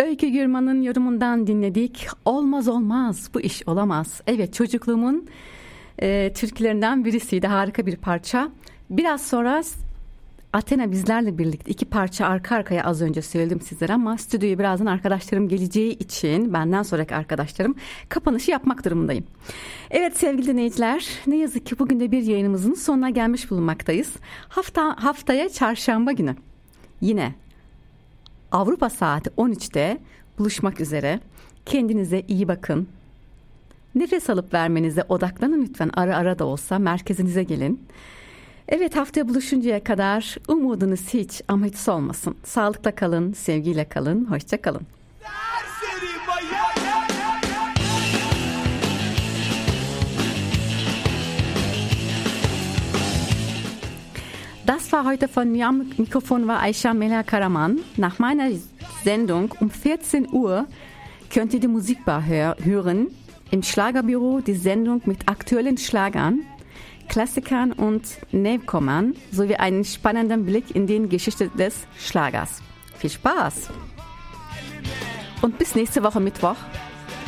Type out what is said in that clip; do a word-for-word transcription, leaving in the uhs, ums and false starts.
Öykü Gürman'ın yorumundan dinledik. Olmaz olmaz, bu iş olamaz. Evet, çocukluğumun e, türkülerinden birisiydi, harika bir parça. Biraz sonra Athena bizlerle birlikte iki parça arka arkaya az önce söyledim sizlere ama stüdyoya birazdan arkadaşlarım geleceği için benden sonraki arkadaşlarım kapanışı yapmak durumundayım. Evet sevgili dinleyiciler, ne yazık ki bugün de bir yayınımızın sonuna gelmiş bulunmaktayız. Hafta haftaya çarşamba günü yine Avrupa saati on üçte buluşmak üzere. Kendinize iyi bakın. Nefes alıp vermenize odaklanın lütfen, ara ara da olsa merkezinize gelin. Evet, haftaya buluşuncaya kadar umudunuz hiç ama hiç solmasın. Sağlıkla kalın, sevgiyle kalın, hoşça kalın. Das war heute von mir am Mikrofon war Aisha Mela Karaman. Nach meiner Sendung um vierzehn Uhr könnt ihr die Musikbar hör- hören. Im Schlagerbüro die Sendung mit aktuellen Schlagern, Klassikern und Newcomern sowie einen spannenden Blick in die Geschichte des Schlagers. Viel Spaß! Und bis nächste Woche Mittwoch.